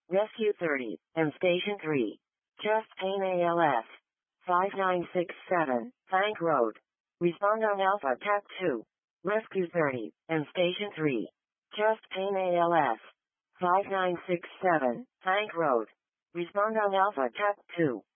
Rescue 30, and Station 3. Chest pain ALS. 5967, Bank Road. Respond on Alpha TAC 2. Rescue 30, and Station 3. Chest pain ALS. 5967, Bank Road. Respond on Alpha TAC 2.